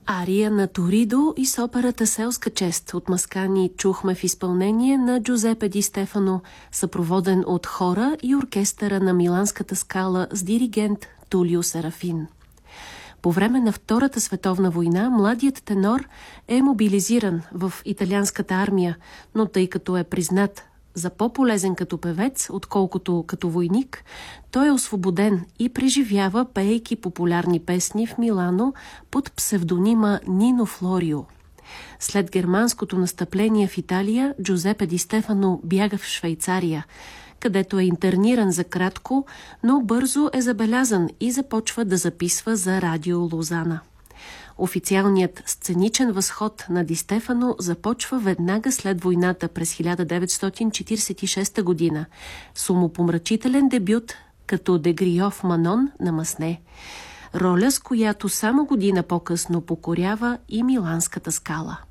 Ария на Торидо и с операта «Селска чест» от Маскани чухме в изпълнение на Джузепе Ди Стефано, съпроводен от хора и оркестъра на Миланската скала с диригент Тулио Серафин. По време на Втората световна война младият тенор е мобилизиран в италианската армия, но тъй като е признат за по-полезен като певец, отколкото като войник, той е освободен и преживява, пеейки популярни песни в Милано под псевдонима Нино Флорио. След германското настъпление в Италия, Джузепе Ди Стефано бяга в Швейцария, където е интерниран за кратко, но бързо е забелязан и започва да записва за радио Лозана. Официалният сценичен възход на Ди Стефано започва веднага след войната през 1946 година с умопомрачителен дебют като Дегрио в Манон на Масне, роля с която само година по-късно покорява и Миланската скала.